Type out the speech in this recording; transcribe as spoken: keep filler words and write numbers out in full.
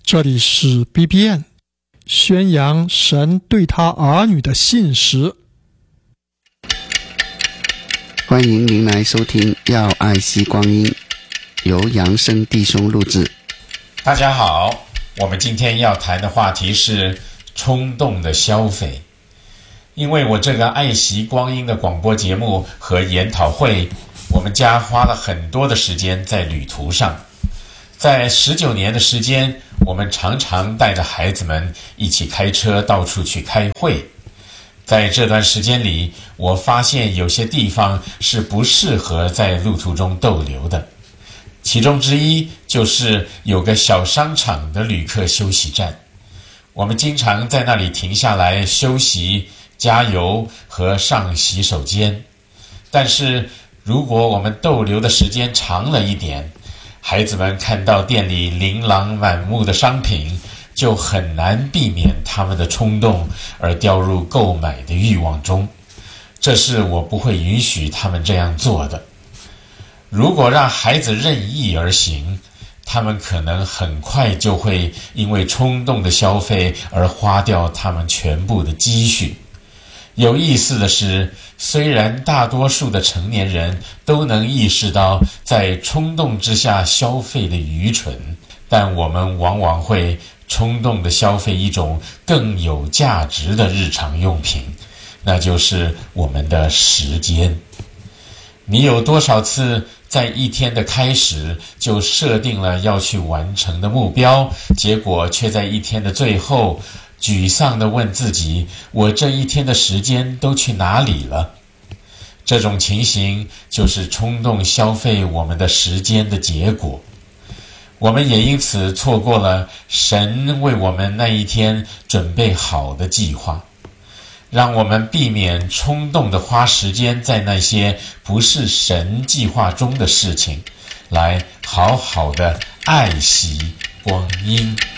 这里是 B B N， 宣扬神对他儿女的信实。 欢迎您来收听要爱惜光阴，由扬声弟兄录制。 大家好，我们今天要谈的话题是冲动的消费。因为我这个爱惜光阴的广播节目和研讨会，我们家花了很多的时间在旅途上。在十九年的时间，我们常常带着孩子们一起开车到处去开会。在这段时间里，我发现有些地方是不适合在路途中逗留的。其中之一就是有个小商场的旅客休息站，我们经常在那里停下来休息、加油和上洗手间。但是如果我们逗留的时间长了一点，孩子们看到店里琳琅满目的商品，就很难避免他们的冲动而掉入购买的欲望中。这是我不会允许他们这样做的。如果让孩子任意而行，他们可能很快就会因为冲动的消费而花掉他们全部的积蓄。有意思的是，虽然大多数的成年人都能意识到在冲动之下消费的愚蠢，但我们往往会冲动地消费一种更有价值的日常用品，那就是我们的时间。你有多少次在一天的开始就设定了要去完成的目标，结果却在一天的最后沮丧地问自己，我这一天的时间都去哪里了？这种情形就是冲动消费我们的时间的结果。我们也因此错过了神为我们那一天准备好的计划。让我们避免冲动地花时间在那些不是神计划中的事情，来好好的爱惜光阴。